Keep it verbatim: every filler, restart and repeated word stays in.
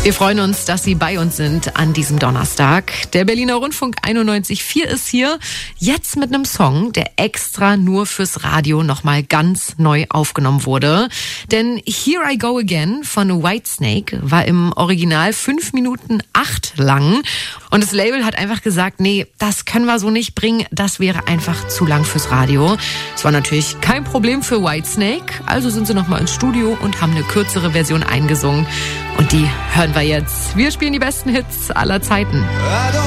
Wir freuen uns, dass Sie bei uns sind an diesem Donnerstag. Der Berliner Rundfunk einundneunzig Komma vier ist hier, jetzt mit einem Song, der extra nur fürs Radio nochmal ganz neu aufgenommen wurde. Denn Here I Go Again von Whitesnake war im Original fünf Minuten acht lang. Und das Label hat einfach gesagt, nee, das können wir so nicht bringen, das wäre einfach zu lang fürs Radio. Es war natürlich kein Problem für Whitesnake, also sind sie nochmal ins Studio und haben eine kürzere Version eingesungen. Und die hören wir jetzt. Wir spielen die besten Hits aller Zeiten.